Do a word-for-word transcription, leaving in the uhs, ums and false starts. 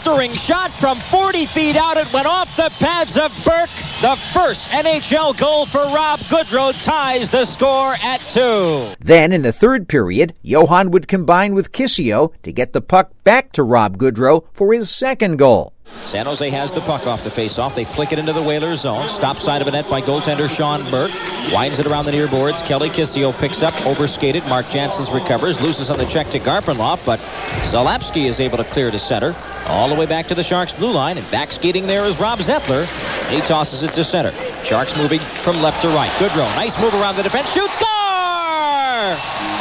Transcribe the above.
blistering shot from forty feet out. It went off the pads of Burke. The first N H L goal for Rob Goodrow ties the score at two. Then in the third period, Johan would combine with Kissio to get the puck back to Rob Goodrow for his second goal. San Jose has the puck off the face-off. They flick it into the Whalers zone. Stop side of a net by goaltender Sean Burke. Winds it around the near boards. Kelly Kissio picks up, overskated. Mark Janssens recovers, loses on the check to Garpenloff, but Zalapski is able to clear to center. All the way back to the Sharks' blue line, and back skating there is Rob Zettler. He tosses it to center. Sharks moving from left to right. Goodrow, nice move around the defense. Shoot, score!